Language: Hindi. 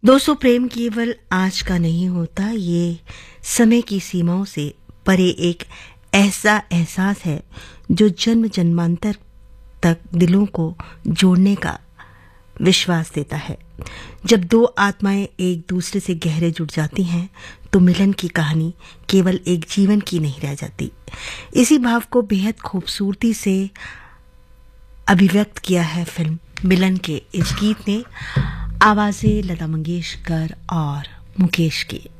दोस्तों, प्रेम केवल आज का नहीं होता, ये समय की सीमाओं से परे एक ऐसा एहसास है जो जन्म जन्मांतर तक दिलों को जोड़ने का विश्वास देता है। जब दो आत्माएं एक दूसरे से गहरे जुड़ जाती हैं तो मिलन की कहानी केवल एक जीवन की नहीं रह जाती। इसी भाव को बेहद खूबसूरती से अभिव्यक्त किया है फिल्म मिलन के इस गीत ने। आवाजें लता मंगेशकर और मुकेश की।